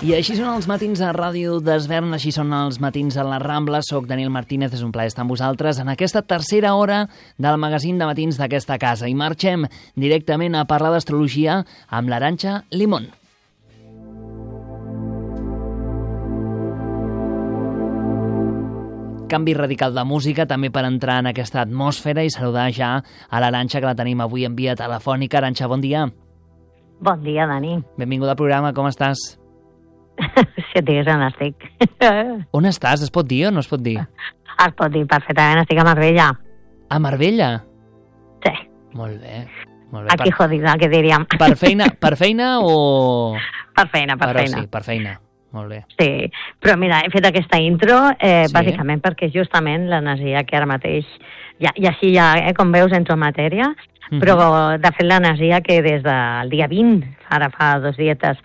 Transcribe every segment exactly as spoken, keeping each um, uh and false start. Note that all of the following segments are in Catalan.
I així són els matins a Ràdio d'Esvern, així són els matins a la Rambla. Soc Daniel Martínez, és un plaer estar amb vosaltres en aquesta tercera hora del magazín de matins d'aquesta casa. I marxem directament a parlar d'astrologia amb l'Arantxa Limón. Canvi radical de música, també per entrar en aquesta atmosfera i saludar ja a l'Arantxa, que la tenim avui en via telefònica. Arantxa, bon dia. Bon dia, Dani. Benvinguda al programa, com estàs? Si et digués on estic. On estàs? Es pot dir o no es pot dir? Es pot dir perfectament, estic a Marbella. A Marbella? Sí. Molt bé. Molt bé. Aquí per... jodida, que diríem. Per feina, per feina o...? Per feina, per Però feina. sí, per feina. Molt bé. Sí, però mira, he fet aquesta intro eh, Sí. bàsicament perquè justament l'energia que ara mateix, ja, i així ja, eh, com veus, entro en matèria, Mhm. però de fet l'energia que des del dia vint, ara fa dos dietes,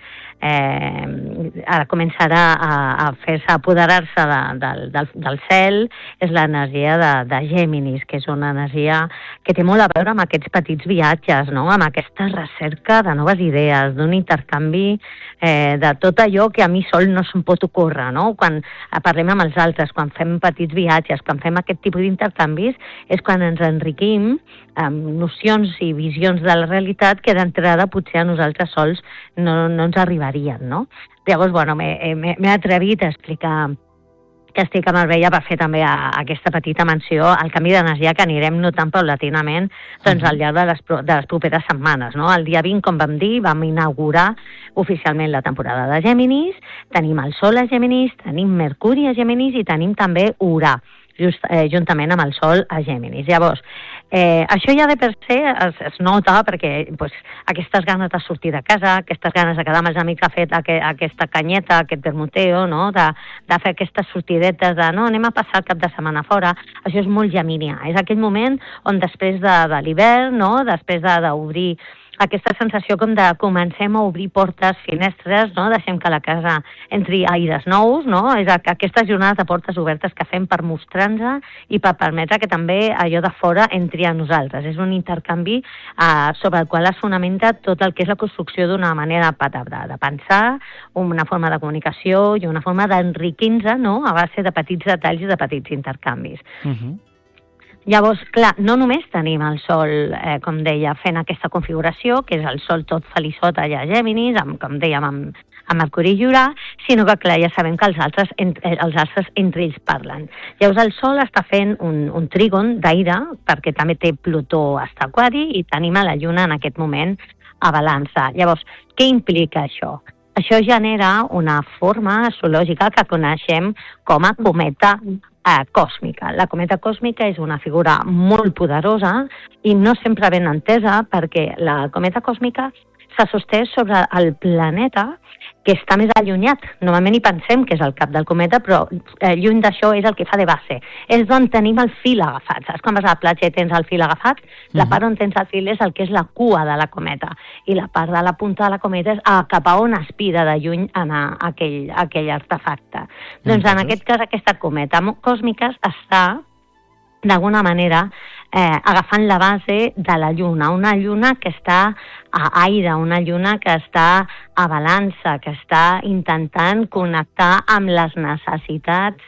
eh, ara començarà a, a fer-se, a apoderar-se de, del, del, del cel, és l'energia de, de Géminis, que és una energia que té molt a veure amb aquests petits viatges, no? Amb aquesta recerca de noves idees, d'un intercanvi eh, de tot allò que a mi sol no se'm pot ocórrer, no? Quan parlem amb els altres, quan fem petits viatges, quan fem aquest tipus d'intercanvis, és quan ens enriquim amb nocions i visions de la realitat que d'entrada potser a nosaltres sols no, no ens arribarien, no? Llavors, bueno, m'he atrevit a explicar que estic a Marbella per fer també a, a aquesta petita menció al canvi d'energia que anirem notant paulatinament doncs, al llarg de les, de les properes setmanes, no? El dia vint, com vam dir, vam inaugurar oficialment la temporada de Géminis, tenim el Sol a Géminis, tenim Mercuri a Géminis i tenim també Urà, just, eh, juntament amb el Sol a Géminis. Llavors, eh, això ja de per se es, es nota perquè pues, aquestes ganes de sortir de casa, aquestes ganes de quedar amb els amics a fer aqu aquesta canyeta, aquest vermuteo, no? de, de fer aquestes sortidetes de no, anem a passar el cap de setmana fora, això és molt geminià. És aquell moment on després de, de l'hivern, no? Després d'obrir aquesta sensació com de comencem a obrir portes, finestres, no? Deixem que la casa entri aires nous, no? És aquestes jornades de portes obertes que fem per mostrar-nos i per permetre que també allò de fora entri a nosaltres. És un intercanvi eh, sobre el qual es fonamenta tot el que és la construcció d'una manera de, de pensar, una forma de comunicació i una forma d'enriquir-nos, no? A base de petits detalls i de petits intercanvis. Uh-huh. Llavors, clar, no només tenim el Sol, eh, com deia, fent aquesta configuració, que és el Sol tot felissot allà a Géminis, amb, com dèiem, amb, amb Mercuri i Urà, sinó que, clar, ja sabem que els altres, entre, els altres entre ells parlen. Llavors, el Sol està fent un, un trígon d'aire, perquè també té Plutó hasta Aquari, i tenim a la Lluna en aquest moment a Balança. Llavors, què implica això? Això genera una forma astrològica que coneixem com a cometa eh, còsmica. La cometa còsmica és una figura molt poderosa i no sempre ben entesa perquè la cometa còsmica se sosté sobre el planeta que està més allunyat. Normalment hi pensem que és el cap del cometa, però eh, lluny d'això és el que fa de base. És d'on tenim el fil agafat. Saps quan vas a la platja i tens el fil agafat? La part on tens el fil és el que és la cua de la cometa. I la part de la punta de la cometa és ah, cap a on aspira de lluny anar aquell, aquell artefacte. Mm-hmm. Doncs en aquest cas aquesta cometa còsmica està d'alguna manera eh, agafant la base de la Lluna, una Lluna que està a aire, una Lluna que està a balança, que està intentant connectar amb les necessitats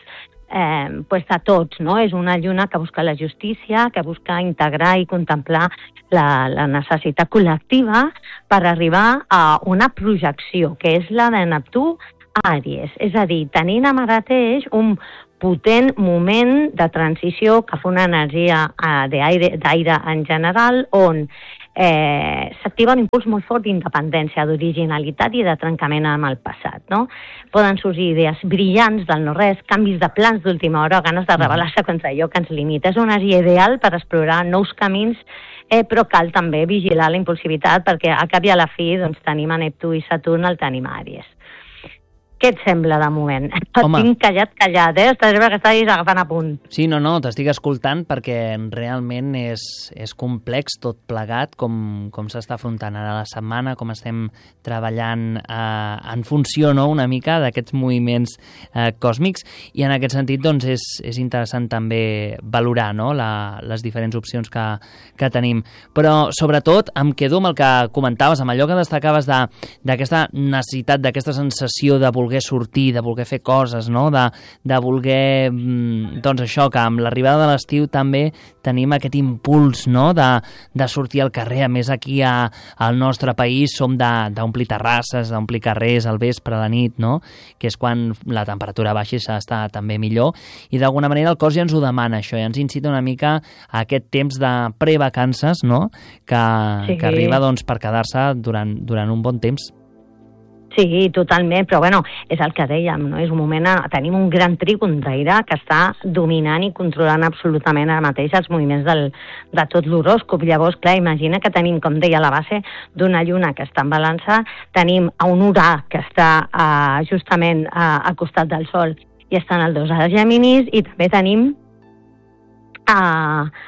eh, pues de tots, no? És una Lluna que busca la justícia, que busca integrar i contemplar la, la necessitat col·lectiva per arribar a una projecció, que és la de Neptú a Àries. És a dir, tenint ara mateix un potent moment de transició cap a una energia eh, d'aire en general on eh, s'activa un impuls molt fort d'independència, d'originalitat i de trencament amb el passat, no? Poden sorgir idees brillants del no-res, canvis de plans d'última hora, ganes de rebel·lar-se contra allò que ens limita. És una energia ideal per explorar nous camins, eh, però cal també vigilar la impulsivitat perquè a cap i a la fi doncs, tenim a Neptú i Saturn, el tenim a Àries. Què et sembla, de moment? Et Home. tinc callat, callat, eh? Estàs que estàs agafant a punt. Sí, no, no, t'estic escoltant perquè realment és, és complex tot plegat, com, com s'està afrontant ara la setmana, com estem treballant eh, en funció, no?, una mica d'aquests moviments eh, còsmics, i en aquest sentit doncs, és, és interessant també valorar, no?, la, les diferents opcions que, que tenim. Però, sobretot, em quedo amb el que comentaves, amb allò que destacaves de, d'aquesta necessitat, d'aquesta sensació de voler voler sortir, de voler fer coses, no? de, de voler, doncs això, que amb l'arribada de l'estiu també tenim aquest impuls, no?, de, de sortir al carrer. A més, aquí a, al nostre país som d'omplir terrasses, d'omplir carrers al vespre, a la nit, no?, que és quan la temperatura baixa i s'està també millor, i d'alguna manera el cos ja ens ho demana, això, ja ens incita una mica a aquest temps de prevacances, no?, que, sí. que arriba doncs, per quedar-se durant, durant un bon temps. Sí, totalment, però bueno, és el que dèiem, no? És un moment, tenim un gran trígon d'aire que està dominant i controlant absolutament ara mateix els moviments del, de tot l'horòscop. Llavors, clar, imagina que tenim, com deia, la base d'una lluna que està en balança, tenim a un Urà que està uh, justament uh, al costat del Sol i està en el dos a Géminis, i també tenim a... Uh,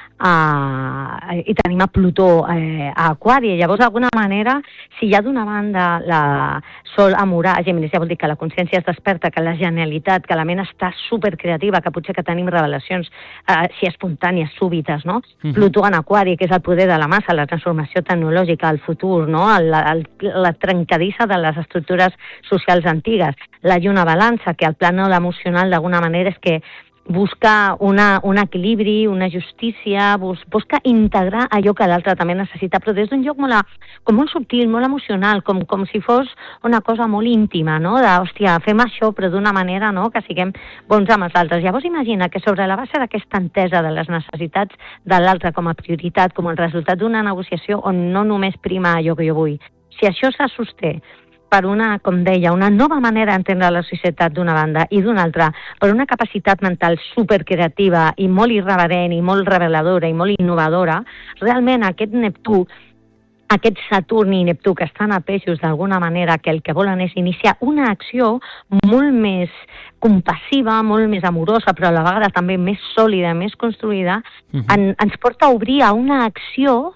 Uh, i tenim a Plutó eh, a Aquari. Llavors, d'alguna manera, si hi ha d'una banda la Sol a Urà a Géminis, ja vol dir que la consciència es desperta, que la genialitat, que la ment està supercreativa, que potser que tenim revelacions uh, si espontànies, súbites, no? Uh-huh. Plutó en Aquari, que és el poder de la massa, la transformació tecnològica, el futur, no? El, el, la trencadissa de les estructures socials antigues. La lluna balança, que el plànol emocional d'alguna manera és que busca una, un equilibri, una justícia, bus, busca integrar allò que l'altre també necessita, però des d'un lloc molt, com molt subtil, molt emocional, com, com si fos una cosa molt íntima, no?, de, hòstia, fem això, però d'una manera, no?, que siguem bons amb els altres. Llavors imagina que sobre la base d'aquesta entesa de les necessitats de l'altre com a prioritat, com el resultat d'una negociació on no només prima allò que jo vull, si això se sosté per una, com deia, una nova manera d'entendre la societat d'una banda i d'una altra, per una capacitat mental supercreativa i molt irreverent i molt reveladora i molt innovadora, realment aquest Neptú, aquest Saturn i Neptú que estan a peixos d'alguna manera, que el que volen és iniciar una acció molt més compassiva, molt més amorosa, però a la vegada també més sòlida, més construïda, uh-huh. en, ens porta a obrir a una acció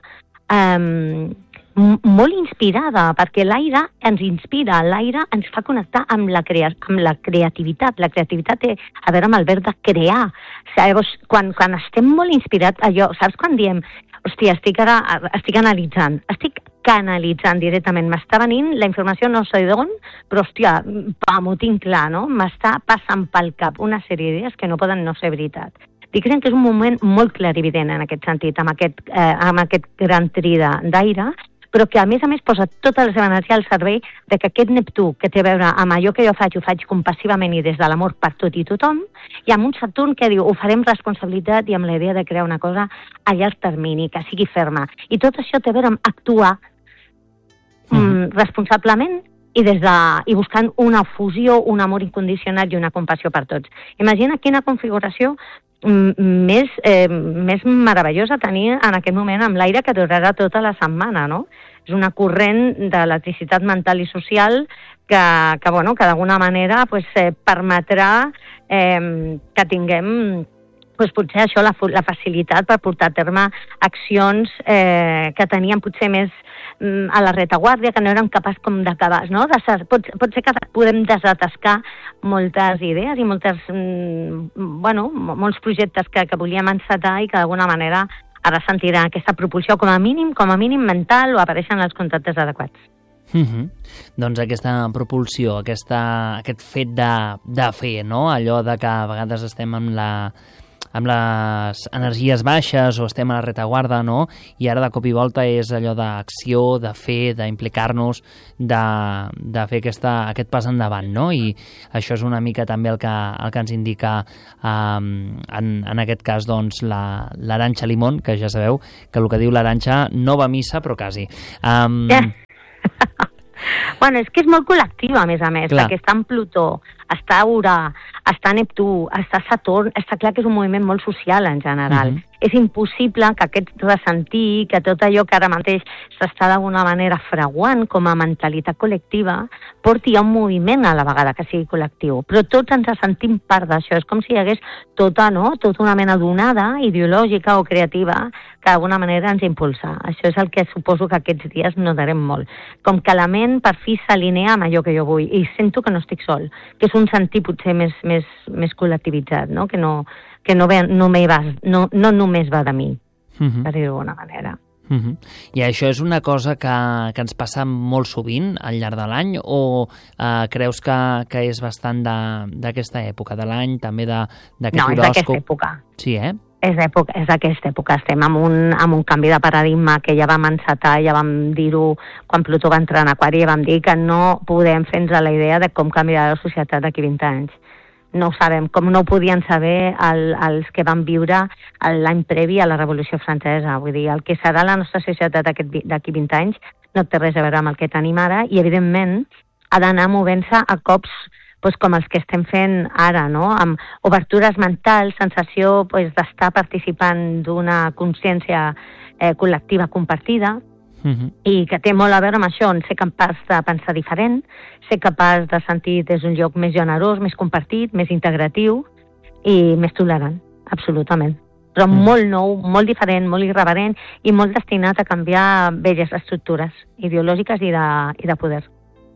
eh, molt inspirada, perquè l'aire ens inspira, l'aire ens fa connectar amb la, crea amb la creativitat. La creativitat té a veure amb el verb de crear. O sigui, llavors, quan, quan estem molt inspirats, allò, saps quan diem, hòstia, estic ara, estic analitzant, estic canalitzant directament, m'està venint la informació no sé d'on, però hòstia, pam, ho tinc clar, no? M'està passant pel cap una sèrie d'idees que no poden no ser veritat. I crec que és un moment molt clarivident en aquest sentit, amb aquest, eh, amb aquest gran tri d'aire, però que a més a més posa tota la seva energia al servei de que aquest Neptú, que té a veure amb allò que jo faig, ho faig compassivament i des de l'amor per tot i tothom, i amb un Saturn que diu, ho farem responsabilitat i amb la idea de crear una cosa a llarg termini, que sigui ferma. I tot això té a veure amb actuar mm. Mm, responsablement i, des de, i buscant una fusió, un amor incondicional i una compassió per tots. Imagina quina configuració més, eh, més meravellosa tenir en aquest moment amb l'aire que durarà tota la setmana, no? És una corrent d'electricitat mental i social que, que, bueno, que d'alguna manera pues, eh, permetrà eh, que tinguem pues, potser això, la, la facilitat per portar a terme accions eh, que teníem potser més mm, a la retaguardia, que no érem capaços com d'acabar, no? De, pot, pot ser que podem desatascar moltes idees i moltes, mm, bueno, molts projectes que, que volíem encetar i que d'alguna manera ara sentirà aquesta propulsió com a mínim, com a mínim mental o apareixen els contactes adequats. Mm-hmm. Doncs aquesta propulsió, aquesta, aquest fet de, de fer, no? Allò de que a vegades estem amb la amb les energies baixes o estem a la retaguarda, no? I ara de cop i volta és allò d'acció, de fer, d'implicar-nos, de, de fer aquesta, aquest pas endavant, no? I això és una mica també el que, el que ens indica um, en, en aquest cas doncs l'Arantxa Limón, que ja sabeu que el que diu l'Arantxa no va a missa però quasi. Um... Yeah. Bueno, és que és molt col·lectiva, a més a més, Clar. perquè està en Plutó, està a Urà, està Neptú, està Saturn, està clar que és un moviment molt social en general. Uh-huh. És impossible que aquest ressentir, que tot allò que ara mateix s'està d'alguna manera fraguant com a mentalitat col·lectiva, porti a un moviment a la vegada que sigui col·lectiu. Però tots ens sentim part d'això. És com si hi hagués tota, no? tota una mena d'onada ideològica o creativa que d'alguna manera ens impulsa. Això és el que suposo que aquests dies notarem molt. Com que la ment per fi s'alinea amb allò que jo vull i sento que no estic sol, que és un sentir potser més, més, més col·lectivitzat, no? que no... que no, ve, no, va, no, no només va de mi, uh-huh. per dir-ho d'alguna manera. Uh-huh. I això és una cosa que, que ens passa molt sovint al llarg de l'any o uh, creus que, que és bastant d'aquesta època de l'any, també d'aquest no, horòscop? No, és d'aquesta època. Sí, eh? És, època, és d'aquesta època. Estem amb un, amb un canvi de paradigma que ja vam encetar, ja vam dir-ho quan Plutó va entrar en Aquari, ja vam dir que no podem fer-nos a la idea de com canviarà la societat d'aquí vint anys. No ho sabem, com no ho podien saber el, els que van viure l'any previ a la Revolució Francesa. Vull dir, el que serà la nostra societat d'aquí vint anys no té res a veure amb el que tenim ara i, evidentment, ha d'anar movent-se a cops doncs, com els que estem fent ara, no? Amb obertures mentals, sensació doncs, d'estar participant d'una consciència eh, col·lectiva compartida, Uh-huh. i que té molt a veure amb això, en ser capaç de pensar diferent, ser capaç de sentir des d'un lloc més generós, més compartit, més integratiu i més tolerant, absolutament. Però uh-huh. molt nou, molt diferent, molt irreverent i molt destinat a canviar velles estructures ideològiques i de, i de poder.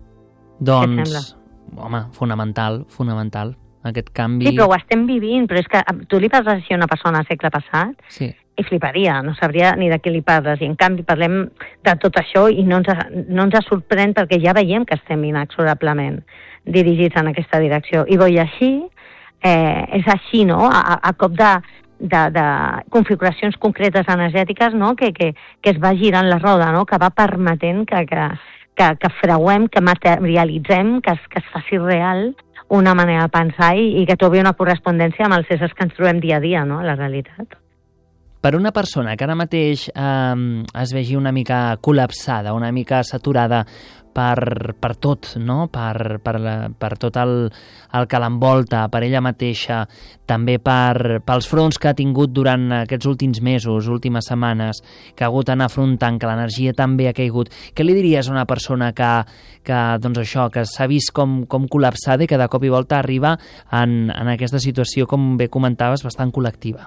Doncs, home, fonamental, fonamental, aquest canvi... Sí, però ho estem vivint, però és que tu li parles així a una persona al segle passat... Sí. I fliparia, no sabria ni de què li parles. I en canvi parlem de tot això i no ens, no ens sorprèn perquè ja veiem que estem inexorablement dirigits en aquesta direcció. I vull així, eh, és així, no?, a, a cop de, de, de configuracions concretes energètiques, no?, que, que, que es va girant la roda, no?, que va permetent que, que, que, que freuem, que materialitzem, que es, que es faci real una manera de pensar i, i que trobi una correspondència amb els éssers que ens trobem dia a dia, no?, a la realitat. Per una persona que ara mateix eh, es vegi una mica col·lapsada, una mica saturada per, per tot, no? per, per, la, per tot el, el que l'envolta, per ella mateixa, també per, pels fronts que ha tingut durant aquests últims mesos, últimes setmanes, que ha hagut d'anar afrontant, que l'energia també ha caigut. Què li diries a una persona que, que, doncs això, que s'ha vist com, com col·lapsada i que de cop i volta arriba en, en aquesta situació, com bé comentaves, bastant col·lectiva?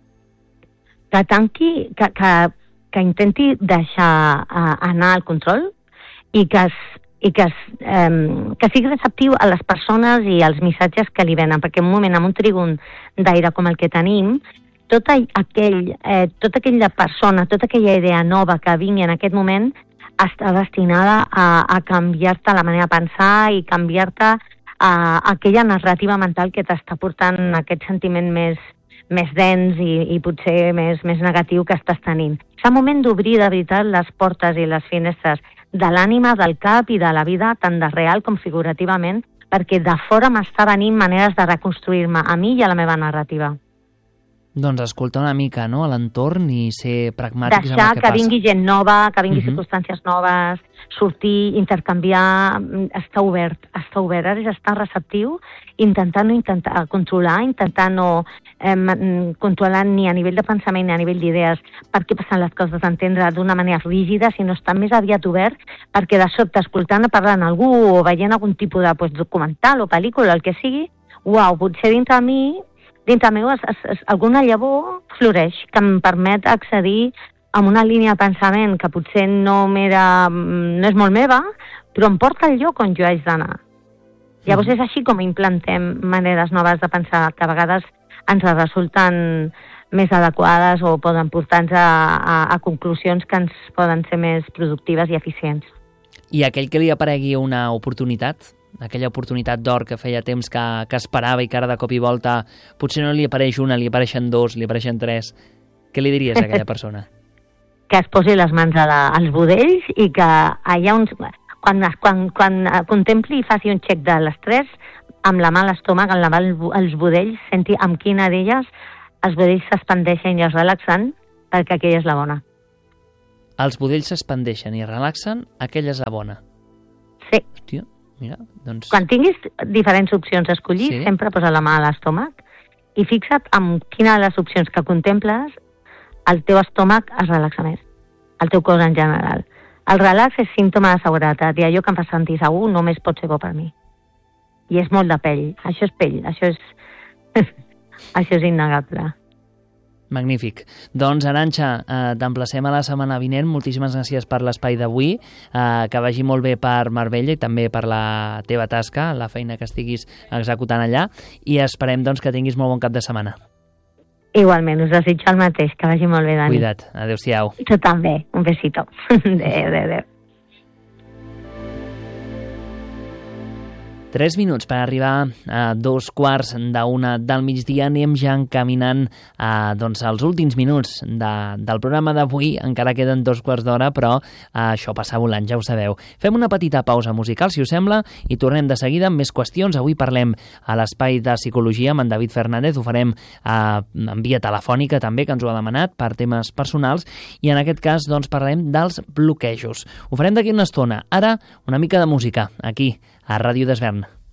Que tanqui, que, que, que intenti deixar uh, anar el control i que, es, i que, es, um, que sigui receptiu a les persones i als missatges que li venen, perquè en un moment, amb un trígon d'aire com el que tenim, tot aquell, eh, tota aquella persona, tota aquella idea nova que vingui en aquest moment està destinada a, a canviar-te la manera de pensar i canviar-te a aquella narrativa mental que t'està portant aquest sentiment més més dens i, i potser més, més negatiu que estàs tenint. És el moment d'obrir de veritat les portes i les finestres de l'ànima, del cap i de la vida, tant de real com figurativament, perquè de fora m'està venint maneres de reconstruir-me a mi i a la meva narrativa. Doncs escoltar una mica, no?, a l'entorn i ser pragmàtics Deixar amb el que, que passa. vingui gent nova, que vingui uh-huh. circumstàncies noves, sortir, intercanviar, estar obert, estar obert, ara és estar receptiu, intentar no intentar controlar, intentar no eh, controlar ni a nivell de pensament ni a nivell d'idees per què passen les coses, entendre d'una manera rígida, sinó estar més aviat obert perquè de sobte, escoltant o parlant algú o veient algun tipus de pues, documental o pel·lícula, el que sigui, uau, potser dintre de mi dintre meu es, es, es, alguna llavor floreix que em permet accedir a una línia de pensament que potser no, m'era, no és molt meva, però em porta al lloc on jo haig d'anar. Llavors és així com implantem maneres noves de pensar que a vegades ens resulten més adequades o poden portar-nos a, a, a conclusions que ens poden ser més productives i eficients. I aquell que li aparegui una oportunitat, aquella oportunitat d'or que feia temps que, que esperava i que ara de cop i volta potser no li apareix una, li apareixen dos, li apareixen tres, què li diries a aquella persona? Que es posi les mans a la, als budells i que allà uns, quan, quan, quan contempli i faci un xec de les tres, amb la mà a l'estómac, amb la mà als budells, senti amb quina d'elles els budells s'expandeixen i es relaxen, perquè aquella és la bona. Els budells s'expandeixen i relaxen, aquella és la bona. Sí. Hòstia, Mira, doncs... Quan tinguis diferents opcions a escollir, sí. sempre posa la mà a l'estómac i fixa't en quina de les opcions que contemples el teu estómac es relaxa més, el teu cos en general. El relax és símptoma de seguretat i allò que em fa sentir segur només pot ser bo per mi. I és molt de pell, això és pell, això és, això és innegable. Magnífic. Doncs, Arantxa, eh, t'emplacem a la setmana vinent. Moltíssimes gràcies per l'espai d'avui. Eh, que vagi molt bé per Marbella i també per la teva tasca, la feina que estiguis executant allà. I esperem doncs, que tinguis molt bon cap de setmana. Igualment, us desitjo el mateix. Que vagi molt bé, Dani. Cuida't. Adéu-siau. Tu també. Un besito. Adéu, adéu, adéu. Tres minuts per arribar a dos quarts d'una del migdia. Anem ja encaminant a, doncs, als últims minuts de, del programa d'avui. Encara queden dos quarts d'hora, però a, això passa volant, ja ho sabeu. Fem una petita pausa musical, si us sembla, i tornem de seguida amb més qüestions. Avui parlem a l'espai de psicologia amb en David Fernández. Ho farem a, en via telefònica també, que ens ho ha demanat, per temes personals. I en aquest cas doncs, parlem dels bloquejos. Ho farem d'aquí una estona. Ara, una mica de música, aquí, a Ràdio d'Esvern.